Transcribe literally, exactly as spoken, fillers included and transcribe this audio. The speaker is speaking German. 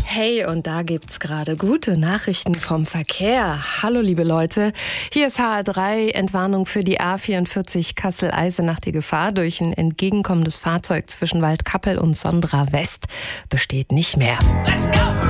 Hey, und da gibt's gerade gute Nachrichten vom Verkehr. Hallo, liebe Leute. Hier ist H A drei, Entwarnung für die A vierundvierzig Kassel-Eisenach. Die Gefahr durch ein entgegenkommendes Fahrzeug zwischen Waldkappel und Sondra West besteht nicht mehr. Let's go!